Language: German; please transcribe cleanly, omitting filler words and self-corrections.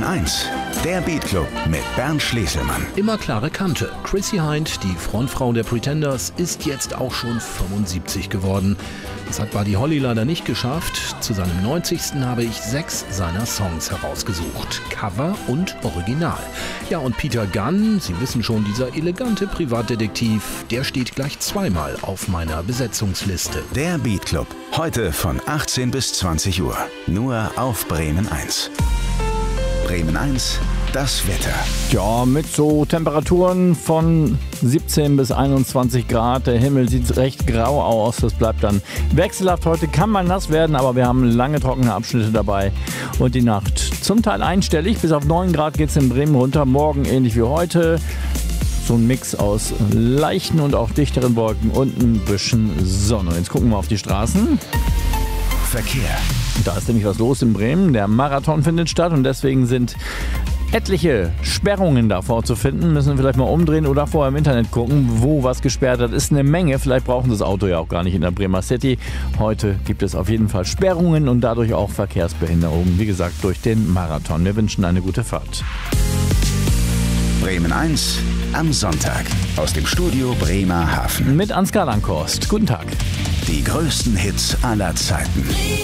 1, der Beat Club mit Bernd Schleselmann. Immer klare Kante. Chrissy Hynde, die Frontfrau der Pretenders, ist jetzt auch schon 75 geworden. Das hat Buddy Holly leider nicht geschafft. Zu seinem 90. habe ich 6 seiner Songs herausgesucht. Cover und Original. Ja, und Peter Gunn, Sie wissen schon, dieser elegante Privatdetektiv, der steht gleich zweimal auf meiner Besetzungsliste. Der Beat Club, heute von 18 bis 20 Uhr. Nur auf Bremen 1. Bremen 1, das Wetter. Ja, mit so Temperaturen von 17 bis 21 Grad. Der Himmel sieht recht grau aus. Das bleibt dann wechselhaft. Heute kann man nass werden, aber wir haben lange trockene Abschnitte dabei. Und die Nacht zum Teil einstellig. Bis auf 9 Grad geht es in Bremen runter. Morgen ähnlich wie heute. So ein Mix aus leichten und auch dichteren Wolken und ein bisschen Sonne. Jetzt gucken wir auf die Straßen. Verkehr. Da ist nämlich was los in Bremen. Der Marathon findet statt und deswegen sind etliche Sperrungen da vorzufinden. Müssen wir vielleicht mal umdrehen oder vorher im Internet gucken, wo was gesperrt hat. Ist eine Menge. Vielleicht brauchen Sie das Auto ja auch gar nicht in der Bremer City. Heute gibt es auf jeden Fall Sperrungen und dadurch auch Verkehrsbehinderungen. Wie gesagt, durch den Marathon. Wir wünschen eine gute Fahrt. Bremen 1 am Sonntag aus dem Studio Bremerhaven. Mit Ansgar Langhorst. Guten Tag. Die größten Hits aller Zeiten.